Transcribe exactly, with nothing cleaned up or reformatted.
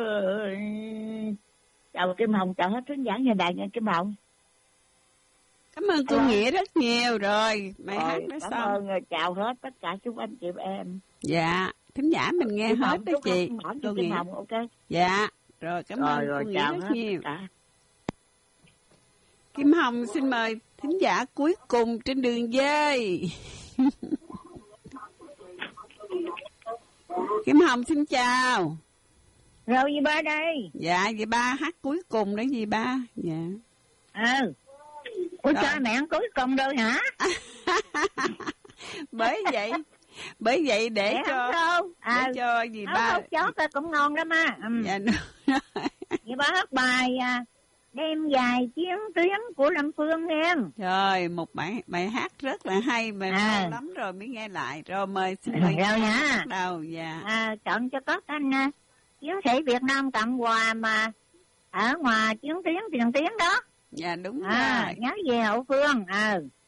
Chào Kim Hồng, chào hết khán giả nhà đài nha Kim Hồng. Cảm ơn cô Nghĩa rất nhiều rồi. Mày Rồi, hát nó cảm xong. ơn, chào hết tất cả chúng anh chị em. Dạ, thính giả mình nghe Kim hết Hồng, đó chị. Cô Kim Hồng, ok. Dạ, rồi cảm rồi, ơn rồi, cô Nghĩa chào rất hết nhiều. tất cả. Kim Hồng xin mời thính giả cuối cùng trên đường dây. Kim Hồng xin chào. Rồi gì ba đây? Dạ, vậy ba hát cuối cùng đấy gì ba? Dạ. Ừ. Ủa cha mẹ ăn cuối cùng rồi hả? Bởi vậy, bởi vậy để mẹ cho à, để cho gì áo ba. hút chó ta cũng ngon lắm á. Ừ. Dạ đúng rồi. Vậy ba hát bài à, đêm dài chiến tuyến của Lâm Phương nghe. Rồi, một bài bài hát rất là hay mà à. lâu lắm rồi mới nghe lại. Rồi mời xin mời rồi hả? Bắt đầu. Dạ. À, chọn cho có anh à, chiến sĩ Việt Nam Cộng Hòa mà ở ngoài chiến tuyến tiền tuyến đó. Dạ đúng à, rồi. nhớ về hậu phương. ờ à.